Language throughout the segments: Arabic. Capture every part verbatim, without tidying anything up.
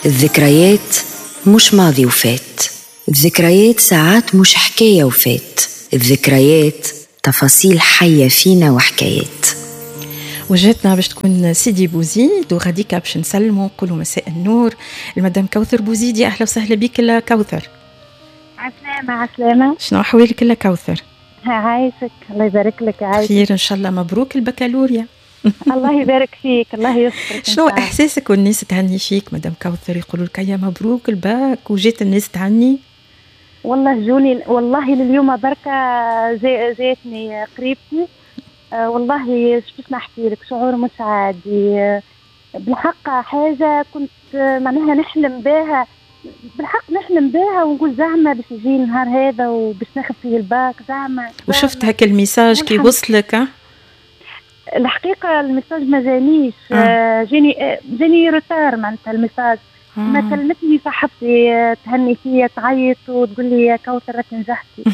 الذكريات مش ماضي وفات، الذكريات ساعات مش حكاية وفات، الذكريات تفاصيل حية فينا وحكايات. وجهتنا باش تكون سيدي بوزيد وغاديكا باش نسلموا نقولوا مساء النور المدام كوثر بوزيدي. أهلا وسهلا بك لا كوثر. عسلامة عسلامة. شنو أحوالك لا كوثر؟ عايشك الله يبارك لك. عايشك خير إن شاء الله. مبروك البكالوريا. الله يبارك فيك الله يسترك. شنو إحساسك والناس تهني فيك مدام كوثر يقولوا لك يا مبروك الباك وجيت الناس تهني؟ والله جوني والله لليوم بركة جاتني قريبتي. أه والله شو نحكي لك شعور مش عادي. أه بالحق حاجة كنت معناها نحلم بها، بالحق نحلم بها ونقول زعما باش يجي النهار هذا وباش ناخذ فيه الباك زعما. وشفت هاك الميساج كي وصلك؟ الحقيقة الميساج ما جانيش. آه. جاني جاني روتار معناتها الميساج. آه. ما كلمتني صاحبتي تهني فيا تعيط وتقول لي يا كوثر راك نجحتي.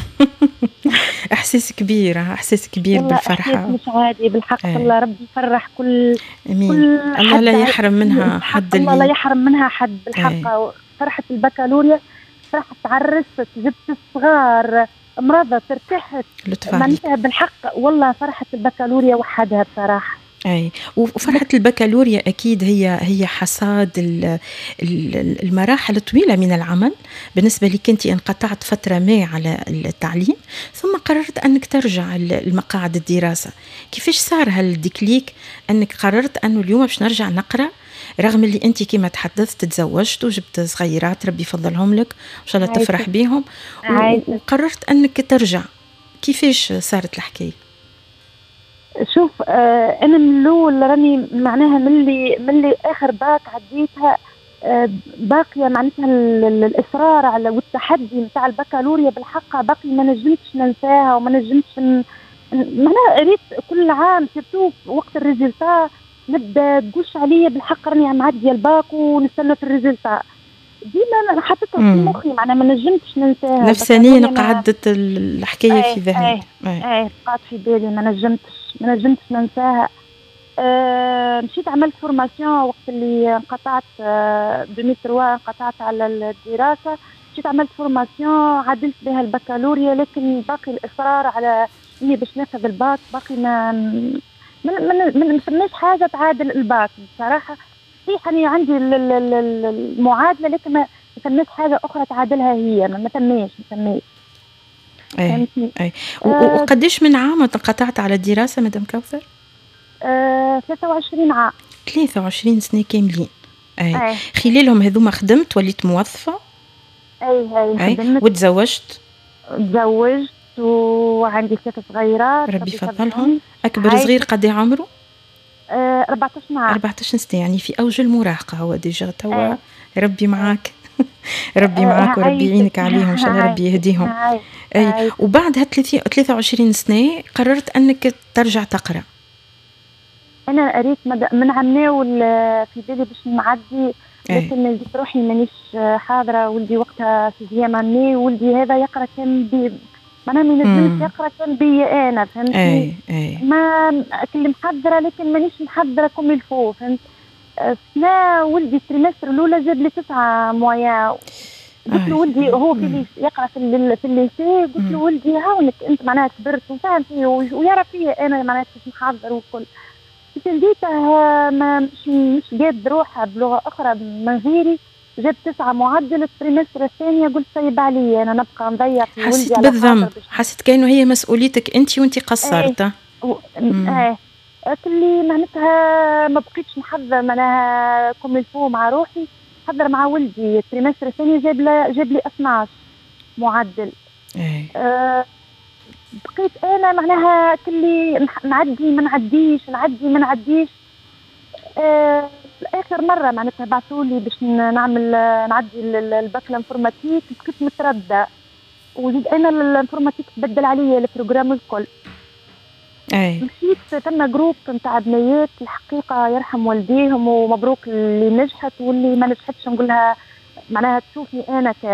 احساس كبير احساس كبير بالفرحة. احساس مش عادي بالحق. آه. الله ربي يفرح كل امين. كل الله لا يحرم منها حد. الله لا يحرم منها حد بالحق. آه. فرحة البكالوريا فرحة تعرست جبت الصغار مرضى ارتحت معناتها بالحق. والله فرحة البكالوريا وحدها بصراحة. اي وفرحة البكالوريا اكيد هي هي حصاد المراحل الطويلة من العمل. بالنسبة لك انت انقطعت فترة ما على التعليم ثم قررت انك ترجع لمقاعد الدراسة. كيفاش صار هالديكليك انك قررت انه اليوم باش نرجع نقرأ رغم اللي انت كما تحدثت تزوجت وجبت صغيرات ربي يفضلهم لك ان شاء الله تفرح بيهم وقررت انك ترجع؟ كيفاش صارت الحكايه؟ شوف آه انا من الاول راني معناها من اللي من اللي اخر باك عديتها آه باقيه معناتها الاصرار على والتحدي نتاع البكالوريا بالحق باقي ما نجمتش ننساها وما نجمتش معناها ريت كل عام سيرتو وقت الريزلتا نبدا تقوش عليا بالحق راني معديه الباك ونستنى في الريزلتا. ديما انا حطيتها في مخي معناها ما نجمتش ننساها. نفسانيا قعدت الحكايه في ذهني. اي قعدت في بالي ما نجمتش ما نجمتش ننساها. أه مشيت عملت فورماسيون وقت اللي انقطعت أه ألفين وثلاثة انقطعت على الدراسه. مشيت عملت فورماسيون عدلت بها البكالوريا لكن باقي الاصرار على اني باش ناخذ الباك باقي ما من من من فماش حاجه تعادل الباك بصراحه. صحيح اني عندي المعادله لكن ما فماش حاجه اخرى تعادلها هي ما فماش ما فماش. اي اي وقديش من عام انقطعت على الدراسه مدام كوثر؟ آه ثلاثة وعشرين عام. ثلاثة وعشرين سنه كاملين. اي, أي. خلالهم هذوما خدمت وليت موظفه؟ اي اي خدمت. وتزوجت؟ تزوجت وعندي ثلاث صغيرات ربي يفضلهم. اكبر صغير قد عمره؟ آه أربعة عشر عام. أربعة عشر سنه يعني في اوج المراهقه هو ديجا توا. ربي معاك. ربي معاك وربي يعينك عليهم ان شاء الله ربي يهديهم. اي وبعد هاد ثلاثة وعشرين سنه قررت انك ترجع تقرا. انا قريت من عمناول في بالي باش نعدي لكن لقيت روحي مانيش حاضره. ولدي وقتها في زيام عمي ولدي هذا يقرا كان بي معناها ما نجمش يقرا كان بي انا فهمتني. اي اي ما كل محضره لكن مانيش محضره كوم الفو فهمت. سنة ولدي التريمستر الاولى جاب لي تسعة مويا. قلت له ولدي هو في يقرا في في الليسي قلت له ولدي هاونك انت معناها كبرت وفاهم فيه ويرى فيا انا معناها كيف نحضر وكل. كنت لقيته ما مش مش قاد روحها بلغه اخرى من غيري جاب تسعة معدل. التريمستر الثانيه قلت سيب علي انا نبقى نضيع في ولدي. حسيت بالذنب حسيت كأنه هي مسؤوليتك انت وانت قصرت. ايه ايه اللي معناتها ما بقيتش نحضر معناها كم الفو مع روحي حضر مع ولدي. التريمستر الثاني جاب لي جاب لي اثناش معدل. ايه أه بقيت انا معناها كلي نعدي ما نعديش نعدي ما نعديش. أه اخر مره معناتها بعثوا لي باش نعمل نعدي الباك الانفورماتيك كنت متردده وزيد انا الانفورماتيك تبدل عليا البروجرام الكل. اي مشيت ثم جروب نتاع بنيات الحقيقه يرحم والديهم ومبروك اللي نجحت واللي ما نجحتش نقولها معناها تشوفني انا ك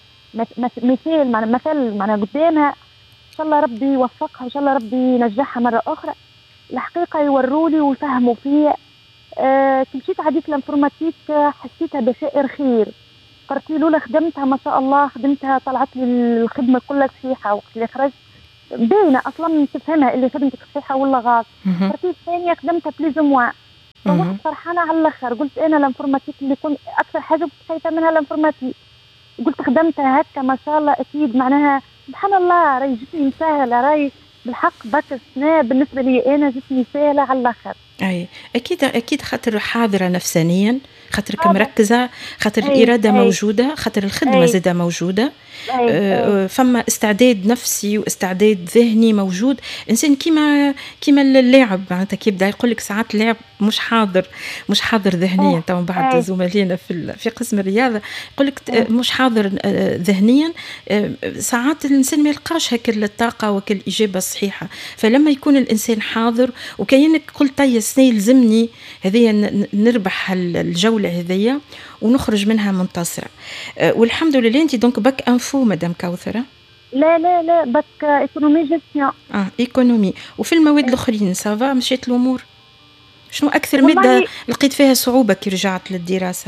مثال معناها مثل معناها قدامها. ان شاء الله ربي يوفقها ان شاء الله ربي ينجحها مره اخرى. الحقيقه يوروا لي ويفهموا فيا آه مشيت عديت الانفورماتيك، حسيتها بخير خير. قررت الأولى خدمتها ما شاء الله، خدمتها طلعت لي الخدمة كلها صحيحة. وقت اللي خرجت باينة أصلا تفهمها اللي خدمتك صحيحة ولا غلط. قررت الثانية خدمتها بليز موا، روحت فرحانة على الآخر. قلت أنا الانفورماتيك اللي كنت أكثر حاجة كنت خايفة منها الانفورماتيك، قلت خدمتها هكا ما شاء الله أكيد معناها سبحان الله راهي جتني مسهلة. راهي بالحق بك السنة بالنسبة لي أنا جتني سهلة على الآخر. أي أكيد أكيد، خاطر حاضرة نفسانيا، خاطرك مركزة، خاطر أي الإرادة أي موجودة، خاطر الخدمة زادة موجودة. أي أه فما استعداد نفسي واستعداد ذهني موجود. إنسان كيما كيما اللاعب معناتها كي يبدأ يقول لك ساعات اللاعب مش حاضر مش حاضر ذهنيا. تو بعض زملائنا في في قسم الرياضة يقول لك مش حاضر ذهنيا. ساعات الإنسان ما يلقاش هيك الطاقة وكل الإجابة الصحيحة. فلما يكون الإنسان حاضر وكأنك قلت طيب سنة يلزمني هذه نربح الجولة هذية ونخرج منها منتصرة. والحمد لله انت دونك باك انفو مدام كوثرة. لا لا لا باك ايكونومي جيستيون. اه ايكونومي. وفي المواد الاخرين سافا مشيت الامور؟ شنو اكثر مادة لقيت فيها صعوبة كي رجعت للدراسة؟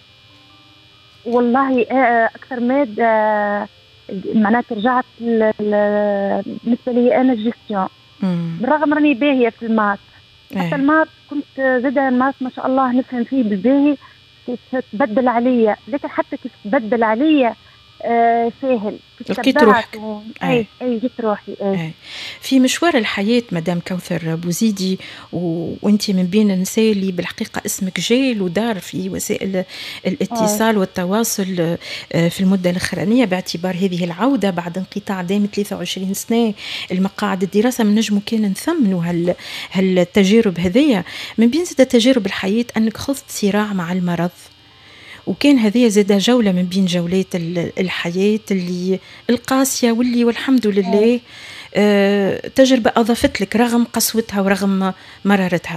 والله اكثر مادة معناتها رجعت بالنسبة لي انا الجيستيون، بالرغم راني باهية في المات. حتى المات كنت زادة المات ما شاء الله نفهم فيه بالباهي، كيف تبدل عليا. لكن حتى كيف تبدل عليا آه سهل، لقيت روحك. و... اي اي جيت روحي. أي. أي. في مشوار الحياة مدام كوثر بوزيدي و... وانت من بين النساء اللي بالحقيقة اسمك جيل ودار في وسائل الاتصال أي. والتواصل في المدة الأخرانية، باعتبار هذه العودة بعد انقطاع دام ثلاثة وعشرين سنة المقاعد الدراسة. من نجمو كان نثمنوا هال... هالتجارب هذية. من بين زاد تجارب الحياة أنك خضت صراع مع المرض، وكان هذه زادة جولة من بين جولات الحياة اللي القاسية واللي والحمد لله آه تجربة أضافت لك رغم قسوتها ورغم مرارتها.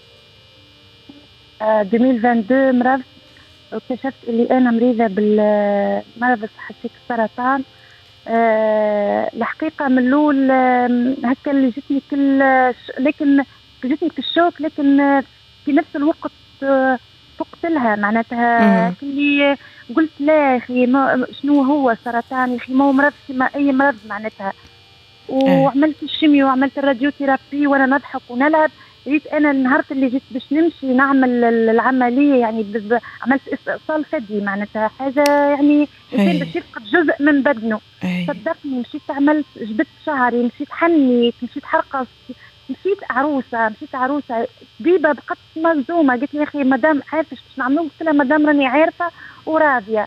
ألفين واثنين مرض، واكتشفت اللي أنا مريضة بالمرض الصحي السرطان. أه الحقيقة من الأول هكا اللي جتني كل لكن جتني في الشوك، لكن في نفس الوقت أه فقت لها معناتها كلي قلت لا يا اخي شنو هو السرطان يا اخي، ما هو مرض كما اي مرض معناتها. وعملت الشيميو وعملت الراديوثيرابي وانا نضحك ونلعب. جيت انا النهار اللي جيت باش نمشي نعمل العمليه يعني عملت استئصال ثدي معناتها حاجه يعني الانسان باش يفقد جزء من بدنه. صدقني مشيت عملت جبت شعري، مشيت حنيت، مشيت حرقص، مشيت عروسه مشيت عروسه طبيبه بقت ملزومه. قلت لي يا اخي مدام عارفه ايش نعملوا؟ قلت لها مدام راني عارفه وراضيه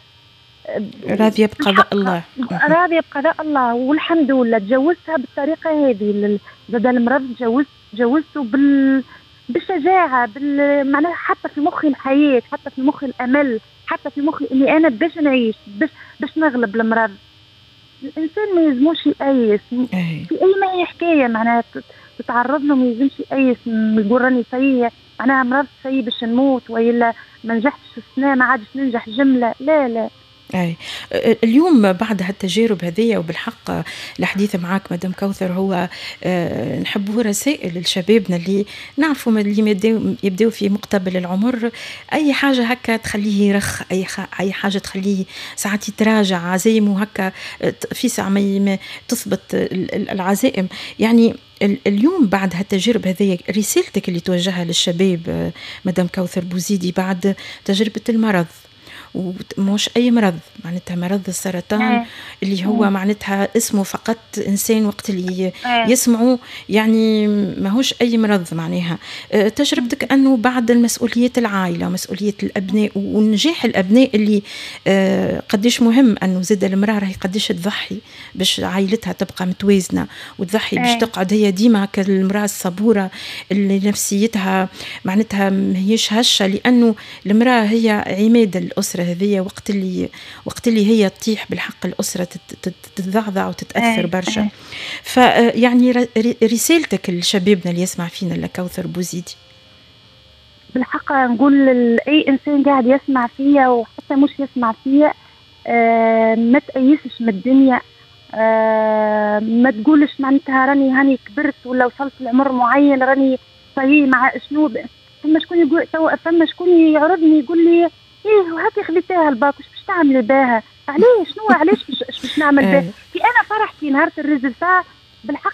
راضيه بقضاء الله، راضيه بقضاء الله والحمد لله. تجوزتها بالطريقه هذه. زاد المرض تجوزت تجوزته بال بالشجاعه بال معناها حتى في مخي الحياه، حتى في مخي الامل، حتى في مخي اني انا باش نعيش باش باش نغلب المرض. الانسان ما يلزموش يأيس في اي ما هي حكايه معناها تتعرض له، ما يلزمش يأيس يقول راني سيء معناها مرض سيء باش نموت وإلا ما نجحتش في السنة ما عادش ننجح جملة. لا لا أي. اليوم بعد هالتجارب هذه وبالحق الحديث معك مدام كوثر هو أه نحبه رسائل لشبابنا اللي نعرفوا اللي يبدأوا في مقتبل العمر أي حاجة هكا تخليه يرخ، أي أي حاجة تخليه ساعات يتراجع عزائمه هكا في ساعة ما تثبت العزائم. يعني اليوم بعد هالتجربة هذه رسالتك اللي توجهها للشباب مدام كوثر بوزيدي بعد تجربة المرض، ومش أي مرض معناتها مرض السرطان اللي هو معناتها اسمه فقط إنسان وقت اللي يسمعوا يعني ما هوش أي مرض معناها. تجربتك أنه بعد المسؤوليات العائلة ومسؤولية الأبناء ونجاح الأبناء اللي قديش مهم أنه زاد المرأة راهي قديش تضحي باش عائلتها تبقى متوازنة وتضحي باش تقعد هي ديما كالمرأة الصبورة اللي نفسيتها معناتها مهيش هشة، لأنه المرأة هي عماد الأسرة هذه. وقت اللي وقت اللي هي تطيح بالحق الأسرة تتضعضع وتتأثر برشا. فيعني رسالتك لشبابنا اللي يسمع فينا لكوثر بوزيدي؟ بالحق نقول لأي إنسان قاعد يسمع فيا وحتى مش يسمع فيا آه ما تأيسش من الدنيا، آه ما تقولش معناتها راني هاني كبرت ولا وصلت لعمر معين راني صحيح مع شنو فما شكون يقول تو فما شكون يعرضني يقول لي ايه وهاكي خذيتيها الباك واش باش تعملي بها؟ علاش شنو علاش باش باش نعمل بها؟ في انا فرحتي نهار الريزلتا بالحق